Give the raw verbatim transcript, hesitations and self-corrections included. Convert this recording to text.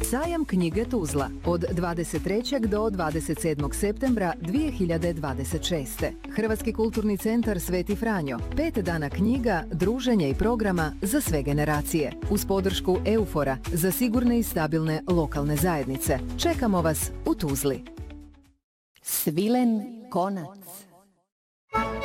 Sajam knjige Tuzla od dvadeset trećeg do dvadeset sedmog septembra dvije hiljade dvadeset šeste. Hrvatski kulturni centar Sveti Franjo. Pet dana knjiga, druženja i programa za sve generacije. Uz podršku Eufora za sigurne i stabilne lokalne zajednice. Čekamo vas u Tuzli. Svilen konac.